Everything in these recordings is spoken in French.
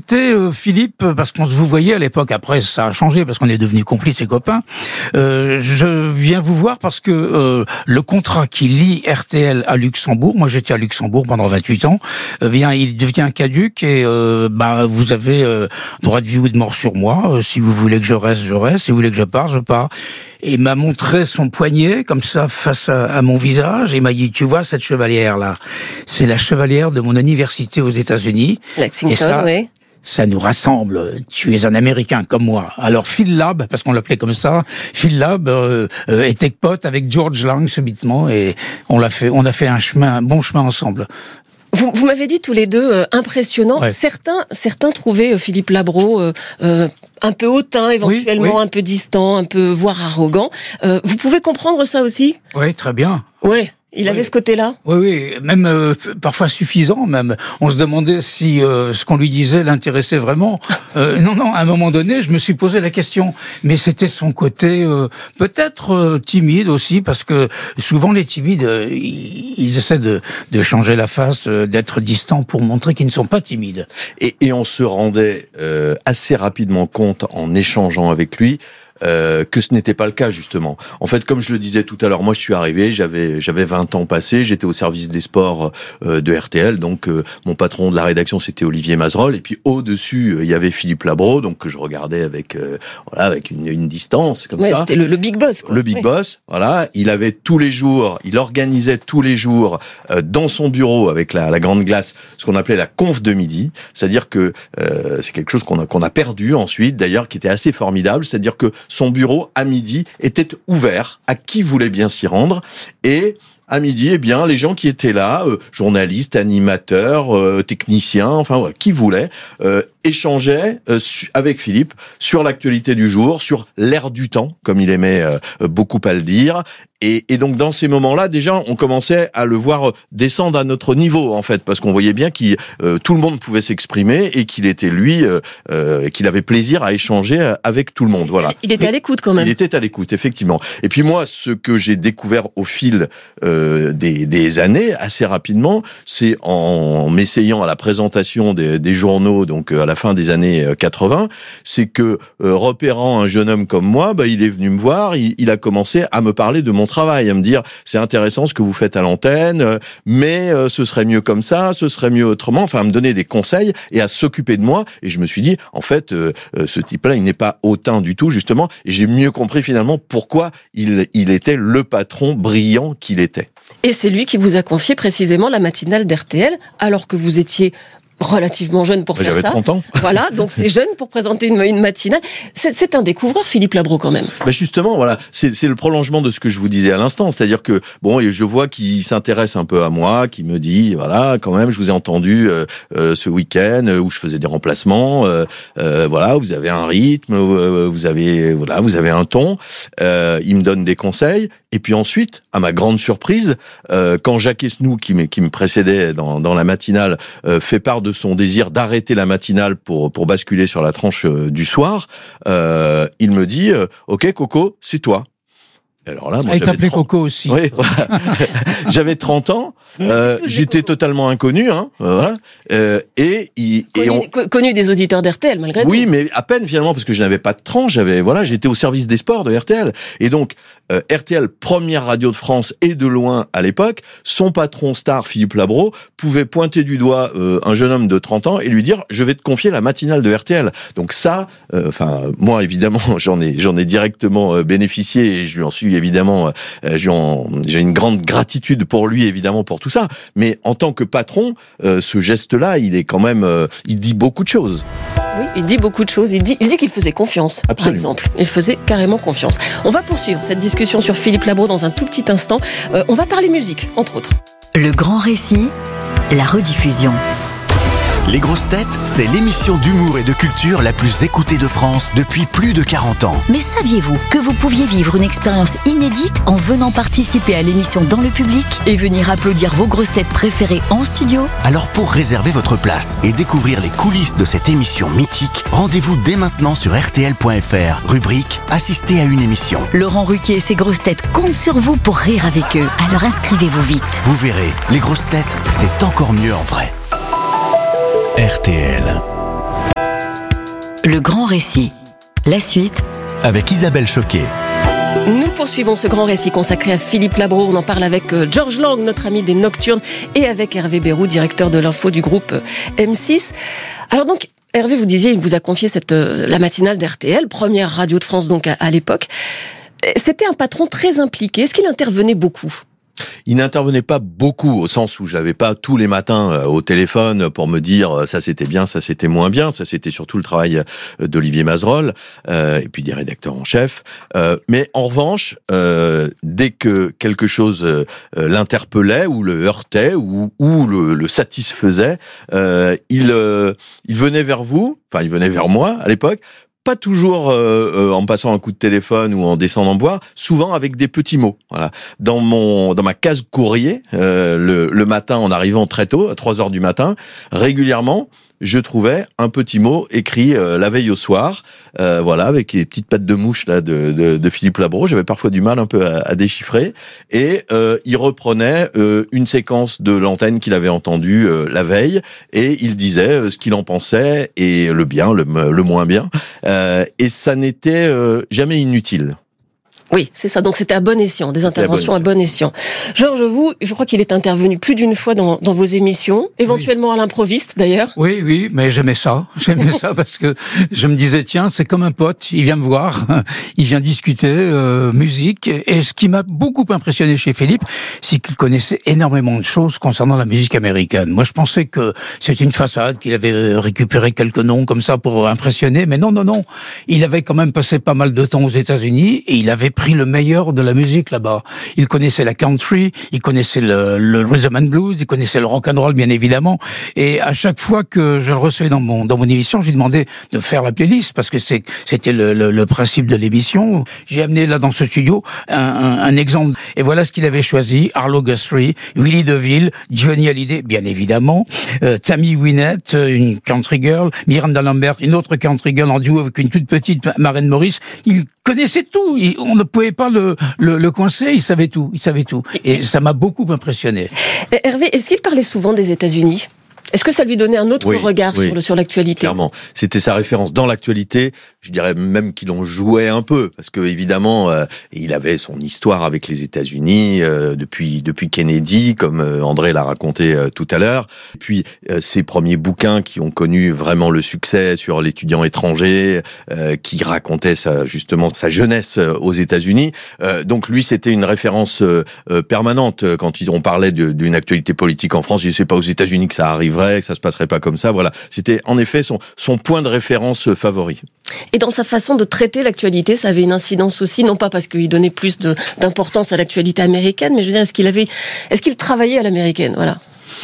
écouter Philippe, parce qu'on vous voyait à l'époque, après ça a changé, parce qu'on est devenus complices et copains. Je viens vous voir parce que le contrat qui lie RTL à Luxembourg, moi j'étais à Luxembourg pendant 28 ans, bien il devient caduc et vous avez droit de vie ou de mort sur moi. Si vous voulez que je reste, je reste. Si vous voulez que je pars, je pars. Et il m'a montré son poignet, comme ça, face à mon visage, et il m'a dit, tu vois cette chevalière-là, c'est la chevalière de mon université aux États-Unis. Lexington, oui. Ça nous rassemble. Tu es un Américain comme moi. Alors Phil Lab, parce qu'on l'appelait comme ça, Phil Lab était pote avec George Lang subitement, et on a fait un bon chemin ensemble. Vous m'avez dit tous les deux impressionnant. Ouais. Certains trouvaient Philippe Labro un peu hautain, éventuellement, un peu distant, un peu voire arrogant. Vous pouvez comprendre ça aussi ? Oui, très bien. Oui. Il avait ce côté-là ? Oui, même parfois suffisant, même. On se demandait si ce qu'on lui disait l'intéressait vraiment. Non, à un moment donné, je me suis posé la question. Mais c'était son côté peut-être timide aussi, parce que souvent les timides, ils essaient de changer la face, d'être distants pour montrer qu'ils ne sont pas timides. Et on se rendait assez rapidement compte, en échangeant avec lui, que ce n'était pas le cas, justement. En fait, comme je le disais tout à l'heure, moi je suis arrivé, j'avais 20 ans passés, j'étais au service des sports de RTL, donc mon patron de la rédaction c'était Olivier Mazerolle, et puis au-dessus il y avait Philippe Labro, donc que je regardais avec une distance comme ça. C'était le big boss, quoi. Le big boss, voilà. Il organisait tous les jours dans son bureau avec la grande glace ce qu'on appelait la conf de midi, c'est-à-dire que c'est quelque chose qu'on a perdu ensuite, d'ailleurs, qui était assez formidable, c'est-à-dire que son bureau, à midi, était ouvert à qui voulait bien s'y rendre. Et à midi, eh bien, les gens qui étaient là, journalistes, animateurs, techniciens, enfin, qui voulaient, échangeaient avec Philippe sur l'actualité du jour, sur l'air du temps, comme il aimait beaucoup à le dire. Et donc, dans ces moments-là, déjà, on commençait à le voir descendre à notre niveau, en fait, parce qu'on voyait bien tout le monde pouvait s'exprimer et qu'il était, lui, qu'il avait plaisir à échanger avec tout le monde. Voilà. Il était à l'écoute, quand même. Il était à l'écoute, effectivement. Et puis moi, ce que j'ai découvert au fil des années, assez rapidement, c'est en m'essayant à la présentation des journaux, donc à la fin des années 80, c'est que, repérant un jeune homme comme moi, il est venu me voir, il a commencé à me parler de mon travail, à me dire c'est intéressant ce que vous faites à l'antenne, mais ce serait mieux comme ça, ce serait mieux autrement, enfin à me donner des conseils et à s'occuper de moi. Et je me suis dit, en fait, ce type-là, il n'est pas hautain du tout, justement, et j'ai mieux compris finalement pourquoi il était le patron brillant qu'il était. Et c'est lui qui vous a confié précisément la matinale d'RTL, alors que vous étiez relativement jeune pour faire ça. J'avais 30 ans. Voilà, donc c'est jeune pour présenter une matinale. C'est un découvreur, Philippe Labro, quand même. Justement, voilà, c'est le prolongement de ce que je vous disais à l'instant. C'est-à-dire que, je vois qu'il s'intéresse un peu à moi, qu'il me dit, voilà, quand même, je vous ai entendu ce week-end où je faisais des remplacements. Voilà, vous avez un rythme, vous avez un ton. Il me donne des conseils. Et puis ensuite, à ma grande surprise, quand Jacques Esnoux, qui me précédait dans la matinale, fait part de son désir d'arrêter la matinale pour basculer sur la tranche du soir, il me dit ok Coco, c'est toi. Alors là, moi, il t'appelait Coco aussi. Oui, voilà. J'avais 30 ans, j'étais totalement inconnu, voilà. Connu des auditeurs d'RTL, malgré tout. Oui, mais à peine finalement, parce que je n'avais pas de tranche, j'étais au service des sports de RTL. Et donc, RTL, première radio de France et de loin à l'époque, son patron star, Philippe Labro, pouvait pointer du doigt un jeune homme de 30 ans et lui dire « Je vais te confier la matinale de RTL ». Donc ça, moi évidemment, j'en ai directement bénéficié et je lui en suis évidemment, j'ai une grande gratitude pour lui évidemment pour tout ça. Mais en tant que patron, ce geste-là, il est quand même, il dit beaucoup de choses. Oui, il dit beaucoup de choses. Il dit qu'il faisait confiance, Absolument. Par exemple. Il faisait carrément confiance. On va poursuivre cette discussion sur Philippe Labro dans un tout petit instant. On va parler musique, entre autres. Le grand récit, la rediffusion. Les grosses têtes, c'est l'émission d'humour et de culture la plus écoutée de France depuis plus de 40 ans. Mais saviez-vous que vous pouviez vivre une expérience inédite en venant participer à l'émission dans le public et venir applaudir vos grosses têtes préférées en studio ? Alors pour réserver votre place et découvrir les coulisses de cette émission mythique, rendez-vous dès maintenant sur rtl.fr, rubrique « Assister à une émission ». Laurent Ruquier et ses grosses têtes comptent sur vous pour rire avec eux. Alors inscrivez-vous vite. Vous verrez, les grosses têtes, c'est encore mieux en vrai. RTL. Le grand récit. La suite avec Isabelle Choquet. Nous poursuivons ce grand récit consacré à Philippe Labro. On en parle avec Georges Lang, notre ami des Nocturnes, et avec Hervé Bérou, directeur de l'info du groupe M6. Alors donc, Hervé, vous disiez, il vous a confié la matinale d'RTL, première radio de France donc à l'époque. C'était un patron très impliqué. Est-ce qu'il intervenait beaucoup ? Il n'intervenait pas beaucoup, au sens où je l'avais pas tous les matins au téléphone pour me dire ça c'était bien, ça c'était moins bien. Ça c'était surtout le travail d'Olivier Mazerolle et puis des rédacteurs en chef. Mais en revanche, dès que quelque chose l'interpellait ou le heurtait ou le satisfaisait, il venait vers vous, enfin il venait vers moi à l'époque. Pas toujours en me passant un coup de téléphone ou en descendant boire, souvent avec des petits mots. Voilà. Dans ma case courrier, le matin en arrivant très tôt, à 3h du matin, régulièrement, je trouvais un petit mot écrit la veille au soir, voilà, avec les petites pattes de mouche là de Philippe Labro. J'avais parfois du mal un peu à déchiffrer. Et il reprenait une séquence de l'antenne qu'il avait entendue la veille, et il disait ce qu'il en pensait, et le bien, le moins bien. Et ça n'était jamais inutile. Oui, c'est ça. Donc c'était à bon escient, des interventions à bon escient. Georges, je crois qu'il est intervenu plus d'une fois dans vos émissions, éventuellement à l'improviste d'ailleurs. Oui, mais j'aimais ça parce que je me disais tiens, c'est comme un pote, il vient me voir, il vient discuter musique. Et ce qui m'a beaucoup impressionné chez Philippe, c'est qu'il connaissait énormément de choses concernant la musique américaine. Moi, je pensais que c'était une façade, qu'il avait récupéré quelques noms comme ça pour impressionner, mais non. Il avait quand même passé pas mal de temps aux États-Unis et il avait pris le meilleur de la musique là-bas. Il connaissait la country, il connaissait le rhythm and blues, il connaissait le rock and roll bien évidemment. Et à chaque fois que je le recevais dans mon émission, je lui demandais de faire la playlist parce que c'était le principe de l'émission. J'ai amené là dans ce studio un exemple. Et voilà ce qu'il avait choisi: Arlo Guthrie, Willie DeVille, Johnny Hallyday bien évidemment, Tammy Wynette, une country girl, Miranda Lambert, une autre country girl en duo avec une toute petite Maren Morris. Il connaissait tout. On ne pouvait pas le coincer. Il savait tout. Et ça m'a beaucoup impressionné. Hervé, est-ce qu'il parlait souvent des États-Unis ? Est-ce que ça lui donnait un autre regard sur l'actualité ? Clairement, c'était sa référence dans l'actualité. Je dirais même qu'il en jouait un peu, parce que évidemment, il avait son histoire avec les États-Unis depuis Kennedy, comme André l'a raconté tout à l'heure. Et puis ses premiers bouquins qui ont connu vraiment le succès sur l'étudiant étranger, qui racontait justement sa jeunesse aux États-Unis. Donc lui, c'était une référence permanente quand on parlait d'une actualité politique en France. Je ne sais pas aux États-Unis que ça arriverait, que ça se passerait pas comme ça. Voilà, c'était en effet son point de référence favori. Et dans sa façon de traiter l'actualité, ça avait une incidence aussi, non pas parce qu'il donnait plus d'importance à l'actualité américaine, mais je veux dire, est-ce qu'il travaillait à l'américaine, voilà.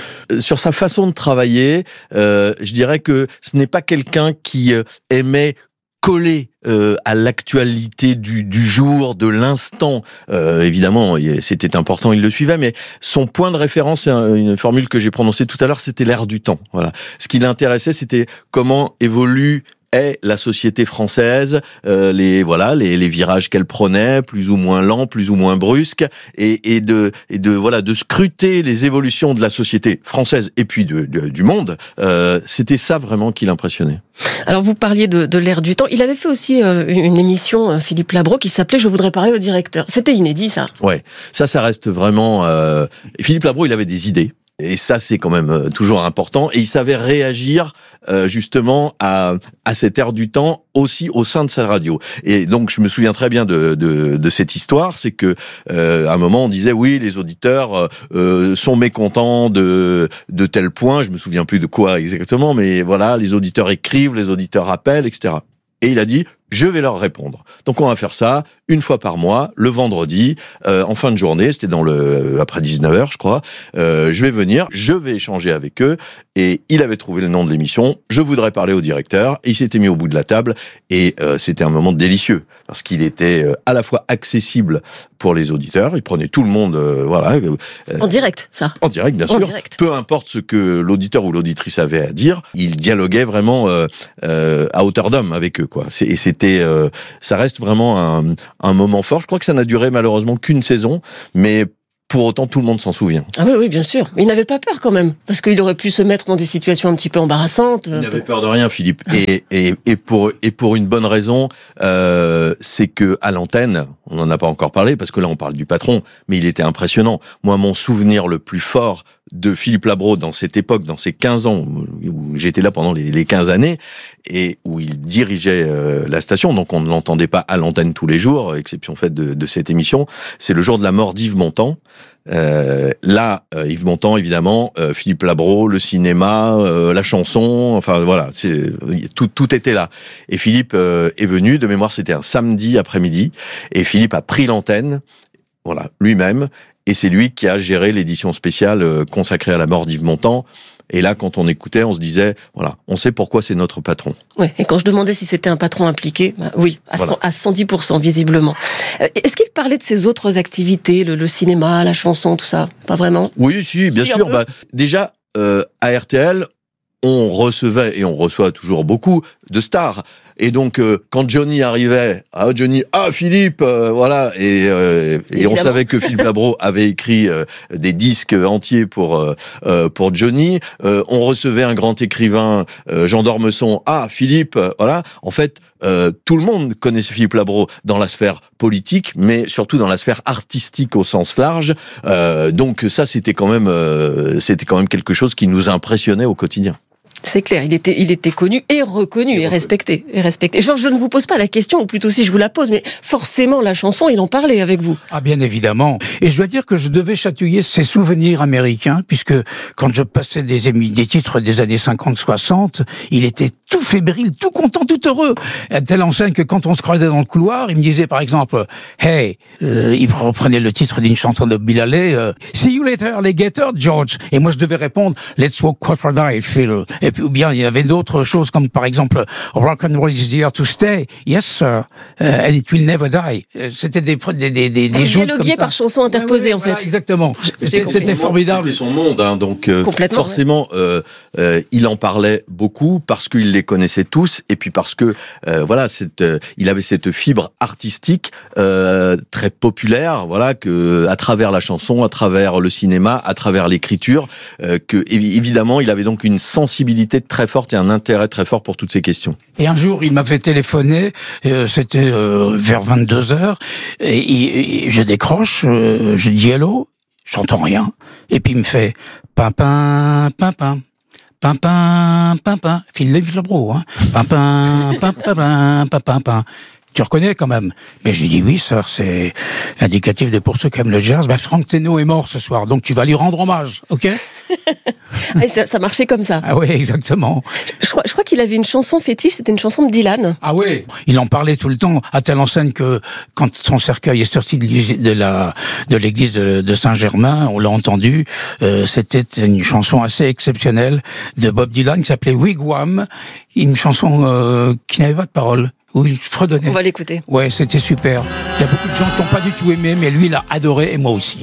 Sur sa façon de travailler, je dirais que ce n'est pas quelqu'un qui aimait coller à l'actualité du jour, de l'instant. Évidemment, c'était important, il le suivait, mais son point de référence, c'est une formule que j'ai prononcée tout à l'heure, c'était l'air du temps. Voilà. Ce qui l'intéressait, c'était comment évolue la société française, les virages qu'elle prenait, plus ou moins lents, plus ou moins brusques, et de scruter les évolutions de la société française et puis du monde. C'était ça vraiment qui l'impressionnait. Alors vous parliez de l'air du temps. Il avait fait aussi une émission, Philippe Labro, qui s'appelait « Je voudrais parler au directeur ». C'était inédit, ça. Ouais, ça reste vraiment... Philippe Labro, il avait des idées. Et ça, c'est quand même toujours important. Et il savait réagir justement à cet air du temps aussi au sein de sa radio. Et donc, je me souviens très bien de cette histoire. C'est que à un moment, on disait oui, les auditeurs sont mécontents de tel point. Je me souviens plus de quoi exactement, mais voilà, les auditeurs écrivent, les auditeurs appellent, etc. Et il a dit, je vais leur répondre. Donc on va faire ça une fois par mois, le vendredi, en fin de journée, c'était après 19h, je crois. Je vais venir, je vais échanger avec eux. Et il avait trouvé le nom de l'émission, je voudrais parler au directeur. Et il s'était mis au bout de la table. Et c'était un moment délicieux, parce qu'il était à la fois accessible pour les auditeurs, il prenait tout le monde, en direct, ça. En direct, bien sûr. Direct. Peu importe ce que l'auditeur ou l'auditrice avait à dire, il dialoguait vraiment à hauteur d'homme avec eux, quoi. Et c'était, ça reste vraiment un moment fort. Je crois que ça n'a duré malheureusement qu'une saison, mais pour autant, tout le monde s'en souvient. Ah oui, bien sûr. Mais il n'avait pas peur quand même, parce qu'il aurait pu se mettre dans des situations un petit peu embarrassantes. Il n'avait peur de rien, Philippe. Et pour une bonne raison, c'est que à l'antenne, on n'en a pas encore parlé, parce que là on parle du patron, mais il était impressionnant. Moi, mon souvenir le plus fort de Philippe Labro dans cette époque, dans ces 15 ans, où j'étais là pendant les 15 années, et où il dirigeait la station, donc on ne l'entendait pas à l'antenne tous les jours, exception faite de cette émission, c'est le jour de la mort d'Yves Montand. Yves Montand, évidemment, Philippe Labro, le cinéma, la chanson, enfin voilà, tout était là. Et Philippe est venu, de mémoire c'était un samedi après-midi, et Philippe a pris l'antenne, voilà, lui-même, et c'est lui qui a géré l'édition spéciale consacrée à la mort d'Yves Montand. Et là, quand on écoutait, on se disait, voilà, on sait pourquoi c'est notre patron. Ouais. Et quand je demandais si c'était un patron impliqué, oui, à 110%, visiblement. Est-ce qu'il parlait de ses autres activités, le cinéma, la chanson, tout ça? Pas vraiment? Oui, si, bien sûr. Déjà, à RTL, on recevait, et on reçoit toujours beaucoup, de stars. Et donc, quand Johnny arrivait, Philippe, voilà, et on savait que Philippe Labro avait écrit des disques entiers pour Johnny. On recevait un grand écrivain, Jean d'Ormesson, Philippe, voilà. En fait, tout le monde connaissait Philippe Labro dans la sphère politique, mais surtout dans la sphère artistique au sens large. Donc ça, c'était quand même quelque chose qui nous impressionnait au quotidien. C'est clair, il était connu et reconnu et respecté. Georges, je ne vous pose pas la question, ou plutôt si je vous la pose, mais forcément la chanson, il en parlait avec vous. Ah, bien évidemment. Et je dois dire que je devais chatouiller ses souvenirs américains, puisque quand je passais des titres des années 50-60, il était tout fébrile, tout content, tout heureux. À telle enseigne que quand on se croisait dans le couloir, il me disait par exemple, hey, il reprenait le titre d'une chanson de Bill Haley, see you later, alligator, George. Et moi je devais répondre, let's walk crocodile, Phil. Et puis, ou bien il y avait d'autres choses comme par exemple rock and roll is here to stay, yes sir, and it will never die. C'était des joutes comme ça. Par chanson interposée en fait. Voilà, exactement. C'était formidable. C'était son monde, hein, donc forcément il en parlait beaucoup parce qu'il les connaissait tous et puis parce que il avait cette fibre artistique très populaire, voilà, que à travers la chanson, à travers le cinéma, à travers l'écriture, que évidemment il avait donc une sensibilité très forte et un intérêt très fort pour toutes ces questions. Et un jour, il m'avait téléphoné, c'était vers 22h, et je décroche, je dis hello, j'entends rien, et puis il me fait pimpin, pimpin. Pimpin, pimpin, Philippe Labro, hein. Pimpin, pimpin, pimpin, pimpin. Tu reconnais quand même? Mais je lui dis oui, sœur, c'est l'indicatif de pour ceux qui aiment le jazz. Franck Thénault est mort ce soir, donc tu vas lui rendre hommage, ok? Ça marchait comme ça. Ah oui, exactement. Je crois qu'il avait une chanson fétiche, c'était une chanson de Dylan. Ah oui, il en parlait tout le temps, à telle enseigne que quand son cercueil est sorti de l'église de Saint-Germain, on l'a entendu, c'était une chanson assez exceptionnelle de Bob Dylan qui s'appelait Wigwam, une chanson qui n'avait pas de paroles. Où il fredonnait. On va l'écouter. Ouais, c'était super. Il y a beaucoup de gens qui n'ont pas du tout aimé, mais lui, il a adoré, et moi aussi.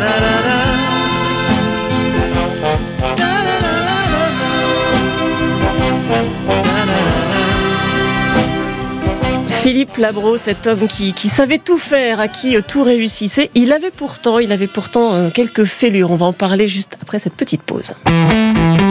Philippe Labro, cet homme qui savait tout faire, à qui tout réussissait, il avait pourtant quelques fêlures. On va en parler juste après cette petite pause.